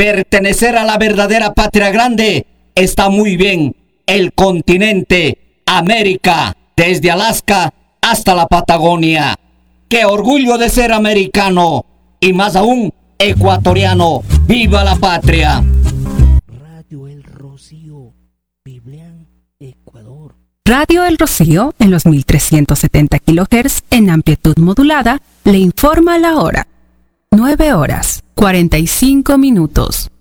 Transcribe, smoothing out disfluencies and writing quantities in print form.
Pertenecer a la verdadera patria grande está muy bien. El continente, América, desde Alaska hasta la Patagonia. ¡Qué orgullo de ser americano! Y más aún, ecuatoriano. ¡Viva la patria! Radio El Rocío, Biblián, Ecuador. Radio El Rocío, en los 1370 kHz en amplitud modulada, le informa la hora. 9 horas, 45 minutos.